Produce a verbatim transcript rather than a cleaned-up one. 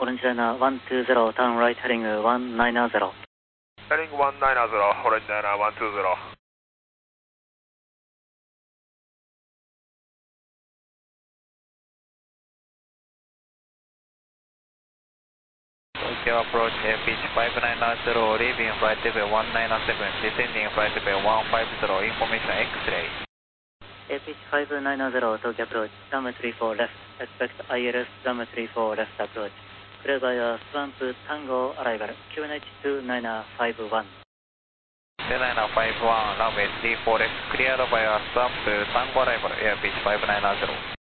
Orange Liner one two zero, turn right heading one nine zero. Heading one nine zero, Orange Liner one two zero. Tokyo approach pitch five nine zero, leaving flight level one nine seven, descending flight level one five zero, information X-ray. Pitch five nine zero, Tokyo approach, runway three four left, expect I L S runway three four left approach. Clear by a Swamp Tango arrival, Q N H two nine five one. two nine five one, runway three four left, cleared by a Swamp Tango arrival, air pitch five nine zero.